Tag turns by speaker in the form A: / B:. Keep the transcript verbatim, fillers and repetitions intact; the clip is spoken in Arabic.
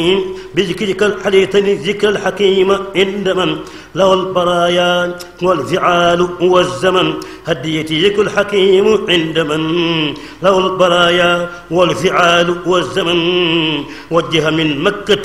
A: بذكرك الحديثني ذكر الحكيم عند من له البرايا والفعال والزمن هديتي ذكر الحكيم عند من له البرايا والفعال والزمن وجه من مكة